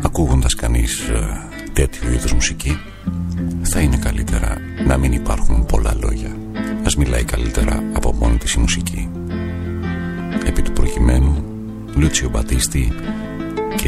ακούγοντας κανείς τέτοιου είδους μουσική, θα είναι καλύτερα να μην υπάρχουν πολλά λόγια. Ας μιλάει καλύτερα από μόνη της η μουσική. Επί του προκειμένου, Λούτσιο Μπατίστη